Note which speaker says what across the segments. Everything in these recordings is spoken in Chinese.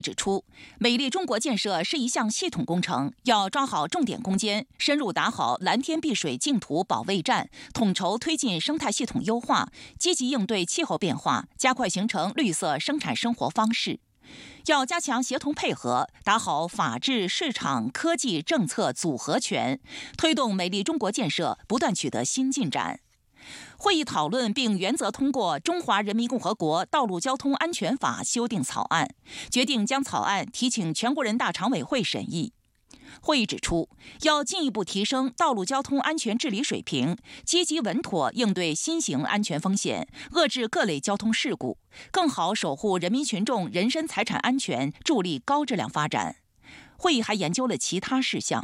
Speaker 1: 指出，美丽中国建设是一项系统工程，要抓好重点攻坚，深入打好蓝天碧水净土保卫战，统筹推进生态系统优化，积极应对气候变化，加快形成绿色生产生活方式。要加强协同配合，打好法治、市场、科技政策组合拳，推动美丽中国建设不断取得新进展。会议讨论并原则通过《中华人民共和国道路交通安全法》修订草案，决定将草案提请全国人大常委会审议。会议指出，要进一步提升道路交通安全治理水平，积极稳妥应对新型安全风险，遏制各类交通事故，更好守护人民群众人身财产安全，助力高质量发展。会议还研究了其他事项。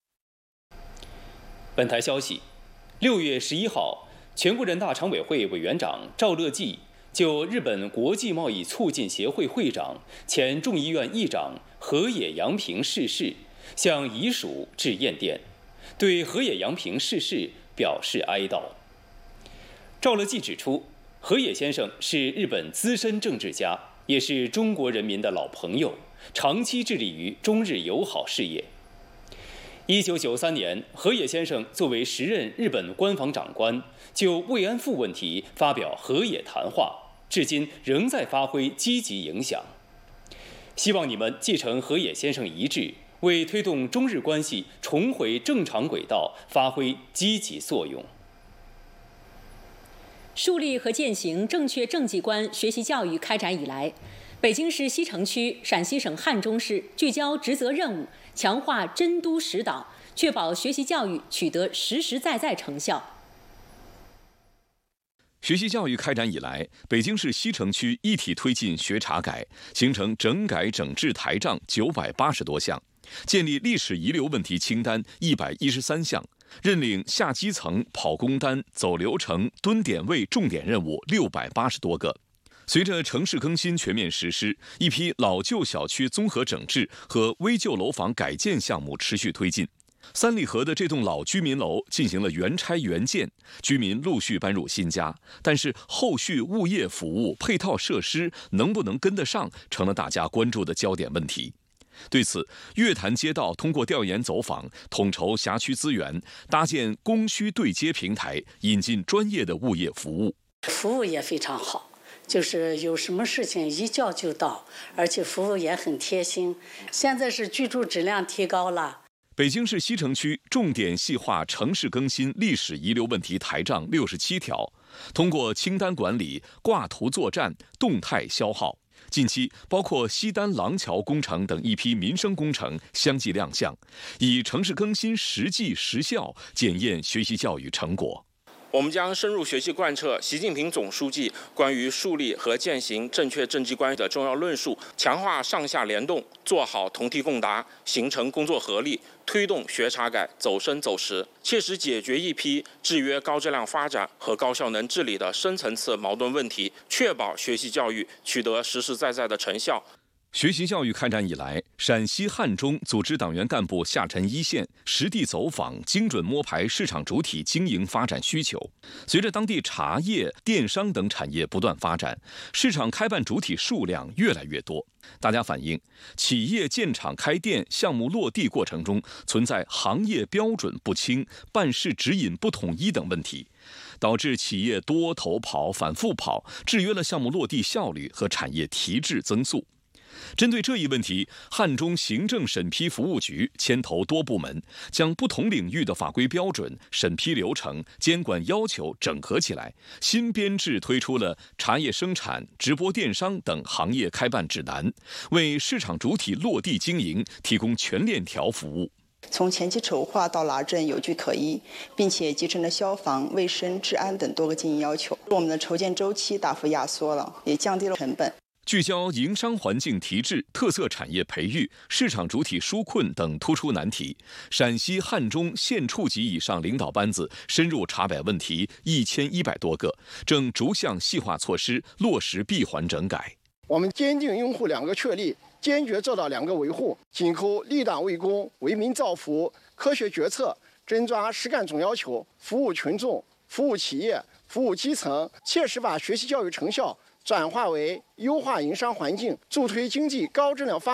Speaker 2: 本台消息，6月11号，全国人大常委会委员长赵乐际就日本国际贸易促进协会会长、前众议院议长河野洋平逝世，向遗属致唁电，对河野洋平逝世表示哀悼。赵乐际指出，河野先生是日本资深政治家，也是中国人民的老朋友，长期致力于中日友好事业。1993年，河野先生作为时任日本官房长官，就慰安妇问题发表河野谈话，至今仍在发挥积极影响。希望你们继承河野先生遗志，为推动中日关系重回正常轨道发挥积极作用。
Speaker 3: 树立和践行正确政绩观学习教育开展以来，北京市西城区、陕西省汉中市聚焦职责任务，强化真督实导，确保学习教育取得实实在在成效。
Speaker 4: 学习教育开展以来，北京市西城区一体推进学查改，形成整改整治台账980多项，建立历史遗留问题清单113项，认领下基层跑工单、走流程、蹲点位重点任务680多个。随着城市更新全面实施，一批老旧小区综合整治和危旧楼房改建项目持续推进。三里河的这栋老居民楼进行了原拆原建，居民陆续搬入新家，但是后续物业服务、配套设施能不能跟得上，成了大家关注的焦点问题。对此，月坛街道通过调研走访，统筹辖区资源，搭建供需对接平台，引进专业的物业服务。
Speaker 5: 服务也非常好，就是有什么事情一叫就到，而且服务也很贴心。现在是居住质量提高了。
Speaker 4: 北京市西城区重点细化城市更新历史遗留问题台账67条，通过清单管理、挂图作战、动态消耗。近期，包括西单廊桥工程等一批民生工程相继亮相，以城市更新实际实效检验学习教育成果。
Speaker 6: 我们将深入学习贯彻习近平总书记关于树立和践行正确政绩观的重要论述，强化上下联动，做好同题共答，形成工作合力，推动学查改走深走实，切实解决一批制约高质量发展和高效能治理的深层次矛盾问题，确保学习教育取得实实在在的成效。
Speaker 4: 学习教育开展以来，陕西汉中组织党员干部下沉一线，实地走访，精准摸排市场主体经营发展需求。随着当地茶叶、电商等产业不断发展，市场开办主体数量越来越多。大家反映，企业建厂开店、项目落地过程中存在行业标准不清、办事指引不统一等问题，导致企业多头跑、反复跑，制约了项目落地效率和产业提质增速。针对这一问题，汉中行政审批服务局牵头多部门，将不同领域的法规标准、审批流程、监管要求整合起来，新编制推出了茶叶生产、直播电商等行业开办指南，为市场主体落地经营提供全链条服务。
Speaker 7: 从前期筹划到拿证有据可依，并且集成了消防、卫生、治安等多个经营要求，我们的筹建周期大幅压缩了，也降低了成本。
Speaker 4: 聚焦营商环境提质、特色产业培育、市场主体纾困等突出难题，陕西汉中县处级以上领导班子深入查摆问题1100多个，正逐项细化措施落实闭环整改。
Speaker 8: 我们坚定拥护2个确立，坚决做到2个维护，紧扣立党为公、为民造福、科学决策，真抓实干总要求，服务群众、服务企业、服务基层，切实把学习教育成效转化为优化营商环境，助推经济高质量发展。